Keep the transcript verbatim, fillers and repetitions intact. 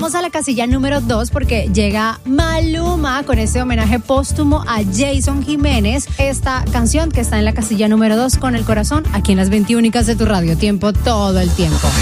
Vamos a la casilla número dos porque llega Maluma con este homenaje póstumo a Jason Jiménez. Esta canción que está en la casilla número dos con el corazón aquí en las veintiúnicas de tu radio. Tiempo todo el tiempo.